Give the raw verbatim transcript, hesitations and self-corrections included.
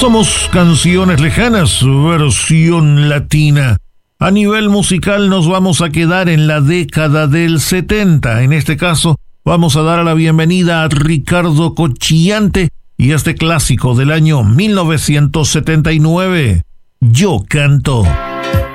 Somos Canciones Lejanas, versión latina. A nivel musical nos vamos a quedar en la década del setenta. En este caso, vamos a dar la bienvenida a Ricardo Cocchiante y a este clásico del año mil novecientos setenta y nueve, Yo Canto.